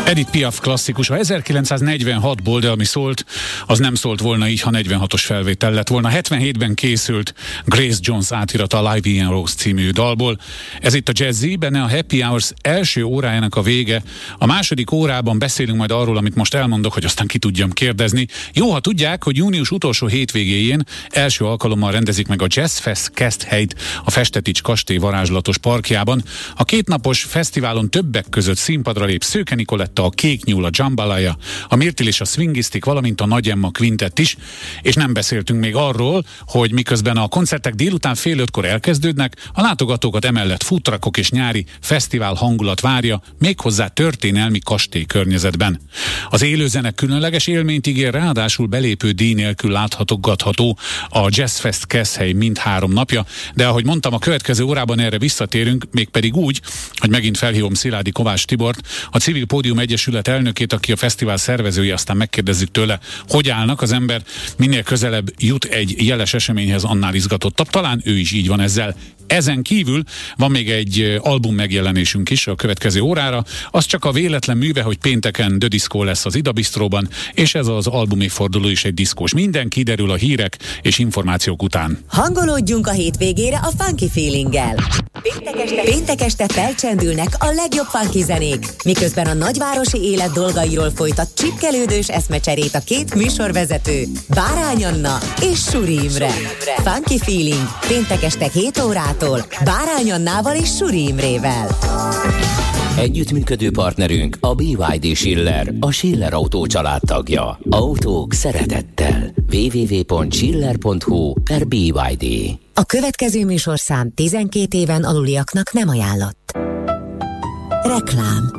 Edith Piaf klasszikus. A 1946-ból, de ami szólt, az nem szólt volna így, ha 46-os felvétel lett volna. 77-ben készült Grace Jones átirata a Live Ian Rose című dalból. Ez itt a Jazzy, benne a Happy Hours első órájának a vége. A második órában beszélünk majd arról, amit most elmondok, hogy aztán ki tudjam kérdezni. Jó, ha tudják, hogy június utolsó hétvégéjén első alkalommal rendezik meg a Jazz Fest Keszthelyt a Festetics kastély varázslatos parkjában. A kétnapos fesztiválon többek között színpadra lép Szőke Nikoletta, a Kék Nyúl, a Jambalaya, a Myrtil és a Swingisztik, valamint a Nagy Emma Quintett is, és nem beszéltünk még arról, hogy miközben a koncertek délután 4:30 elkezdődnek, a látogatókat emellett futrakok és nyári fesztivál hangulat várja, méghozzá történelmi kastély környezetben. Az élőzene különleges élményt ígér, ráadásul belépő díj nélkül látható a Jazz Fest Keszthely mindhárom napja, de ahogy mondtam, a következő órában erre visszatérünk, mégpedig úgy, hogy megint felhívom Sziládi Kovács Tibort, a Civil Pódium Egyesület elnökét, aki a fesztivál szervezője, aztán megkérdezzük tőle, hogy állnak. Az ember minél közelebb jut egy jeles eseményhez, annál izgatottabb. Talán ő is így van ezzel. Ezen kívül van még egy album megjelenésünk is a következő órára. Az csak a véletlen műve, hogy pénteken The Disco lesz az Ida Bistróban, és ez az albumévforduló is egy diszkós. Minden kiderül a hírek és információk után. Hangolódjunk a hétvégére a Funky Feelinggel. Péntek este felcsendülnek a legjobb funky zenék, miközben a nagyvárosi élet dolgairól folytat csipkelődős eszmecserét a két műsorvezető, Bárány Anna és Suri Imre. Funky Feeling péntek este 7 órától Bárány Annával és Suri Imrével. Együttműködő partnerünk a BYD Schiller, a Schiller Autó család tagja. Autók szeretettel. www.schiller.hu/BYD. A következő műsorszám 12 éven aluliaknak nem ajánlott. Reklám.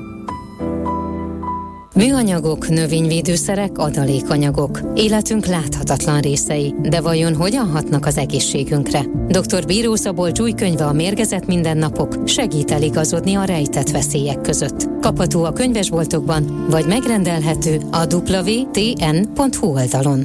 Műanyagok, növényvédőszerek, adalékanyagok. Életünk láthatatlan részei, de vajon hogyan hatnak az egészségünkre? Dr. Bíró Szabolcs új könyve A mérgezett mindennapok segít eligazodni a rejtett veszélyek között. Kapható a könyvesboltokban, vagy megrendelhető a www.tn.hu oldalon.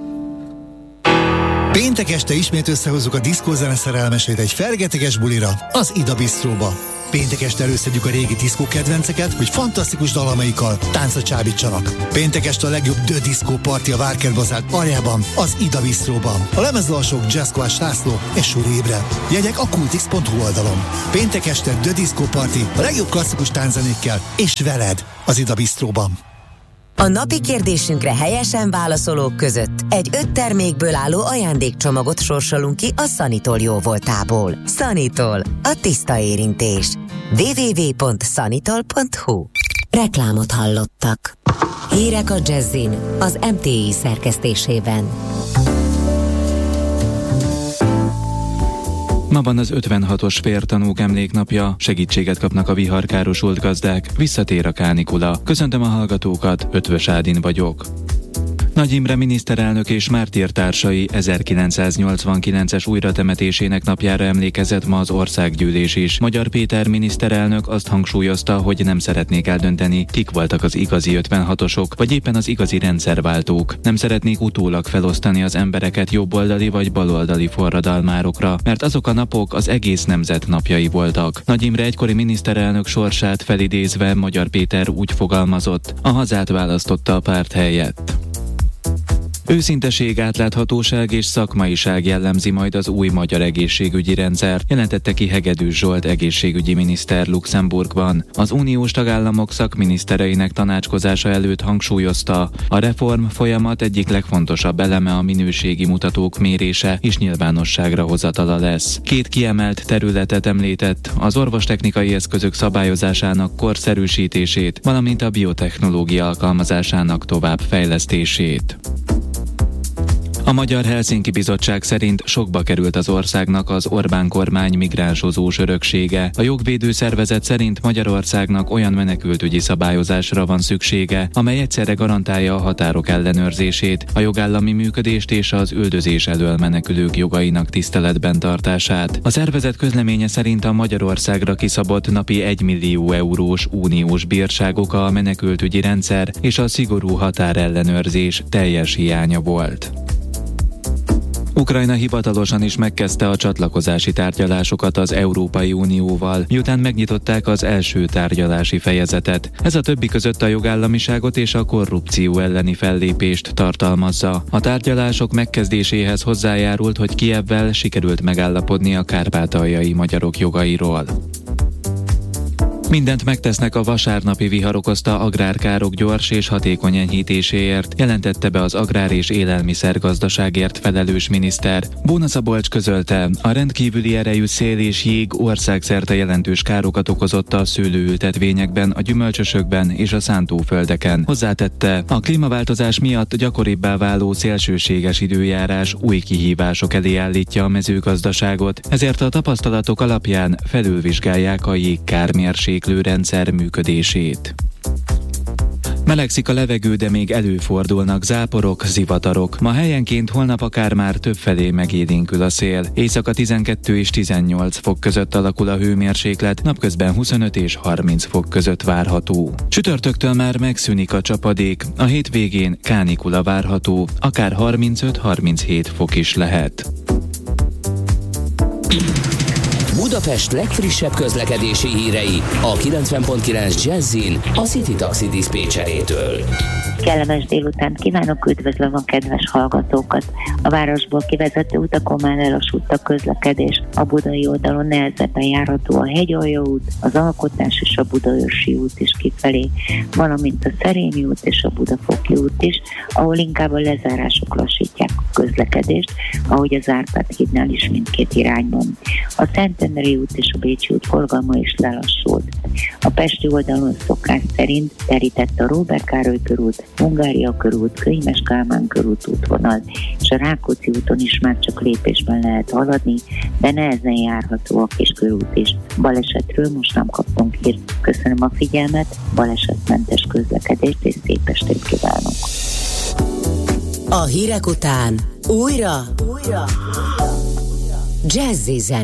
Péntek este ismét összehozzuk a diszkózene szerelmesét egy fergeteges bulira, az Ida Bistróba. Péntek este előszedjük a régi diszkó kedvenceket, hogy fantasztikus dalamaikkal táncra csábítsanak. Péntek este a legjobb The Disco Party a Várkertbazár aljában, az Ida Bistróban. A lemezalsók Jazzkoás László és Suri Imre. Jegyek a kultix.hu oldalon. Péntek este The Disco Party a legjobb klasszikus tánczenékkel és veled az Ida Bistróban. A napi kérdésünkre helyesen válaszolók között egy 5 termékből álló ajándékcsomagot sorsolunk ki a Sanitol jóvoltából. Sanitol, a tiszta érintés. www.sanitol.hu. Reklámot hallottak. Hírek a Jazzin, az MTI szerkesztésében. Ma van az 56-os fértanúk emléknapja, segítséget kapnak a viharkárosult gazdák, visszatér a kánikula. Köszöntöm a hallgatókat, Ötvös Ádin vagyok. Nagy Imre miniszterelnök és mártírtársai 1989-es újratemetésének napjára emlékezett ma az országgyűlés is. Magyar Péter miniszterelnök azt hangsúlyozta, hogy nem szeretnék eldönteni, kik voltak az igazi 56-osok, vagy éppen az igazi rendszerváltók. Nem szeretnék utólag felosztani az embereket jobboldali vagy baloldali forradalmárokra, mert azok a napok az egész nemzet napjai voltak. Nagy Imre egykori miniszterelnök sorsát felidézve Magyar Péter úgy fogalmazott, a hazát választotta a párt helyett. Őszinteség, átláthatóság és szakmaiság jellemzi majd az új magyar egészségügyi rendszert, jelentette ki Hegedűs Zsolt egészségügyi miniszter Luxemburgban. Az uniós tagállamok szakminisztereinek tanácskozása előtt hangsúlyozta, a reform folyamat egyik legfontosabb eleme a minőségi mutatók mérése és nyilvánosságra hozatala lesz. 2 kiemelt területet említett, az orvostechnikai eszközök szabályozásának korszerűsítését, valamint a biotechnológia alkalmazásának továbbfejlesztését. A Magyar Helsinki Bizottság szerint sokba került az országnak az Orbán kormány migránsozós öröksége. A jogvédő szervezet szerint Magyarországnak olyan menekültügyi szabályozásra van szüksége, amely egyszerre garantálja a határok ellenőrzését, a jogállami működést és az üldözés elől menekülők jogainak tiszteletben tartását. A szervezet közleménye szerint a Magyarországra kiszabott napi 1 millió eurós uniós bírságok a menekültügyi rendszer és a szigorú határellenőrzés teljes hiánya volt. Ukrajna hivatalosan is megkezdte a csatlakozási tárgyalásokat az Európai Unióval, miután megnyitották az első tárgyalási fejezetet. Ez a többi között a jogállamiságot és a korrupció elleni fellépést tartalmazza. A tárgyalások megkezdéséhez hozzájárult, hogy Kijevvel sikerült megállapodni a kárpátaljai magyarok jogairól. Mindent megtesznek a vasárnapi vihar okozta agrárkárok gyors és hatékony enyhítéséért, jelentette be az agrár- és élelmiszergazdaságért felelős miniszter. Bóna Szabolcs közölte, a rendkívüli erejű szél és jég országszerte jelentős károkat okozott a szőlőültetvényekben, a gyümölcsösökben és a szántóföldeken. Hozzátette, a klímaváltozás miatt gyakoribbá váló szélsőséges időjárás új kihívások elé állítja a mezőgazdaságot, ezért a tapasztalatok alapján felülvizsgálják a jégkármérséklő rendszer működését. Melegszik a levegő, de még előfordulnak záporok, zivatarok. Ma helyenként, holnap akár már többfelé megélénkül a szél. Éjszaka 12 és 18 fok között alakul a hőmérséklet, napközben 25 és 30 fok között várható. Csütörtöktől már megszűnik a csapadék, a hétvégén kánikula várható, akár 35-37 fok is lehet. Budapest legfrissebb közlekedési hírei a 90.9 Jazzin a City Taxi diszpécserétől. Kellemes délután kívánok, üdvözlöm a kedves hallgatókat! A városból kivezető utakon már lelassult a közlekedés. A budai oldalon nehezebben járható a Hegyoldó út, az Alkotás és a Budaörsi út is kifelé, valamint a Szerémi út és a Budafoki út is, ahol inkább a lezárások lassítják a közlekedést, ahogy az Árpád hídnál is mindkét irányban. A Szentendrei út és a Bécsi út forgalma is lelassult. A pesti oldalon szokás szerint terített a Róbert Károly körút, Hungária körút, Könyves Kálmán körút útvonal, és a Rákóczi úton is már csak lépésben lehet haladni, de nehezen járható a Kiskörút is. Balesetről most nem kaptunk hírt. Köszönöm a figyelmet, balesetmentes közlekedést és szép estét kívánok! A hírek után újra Jazzy zene.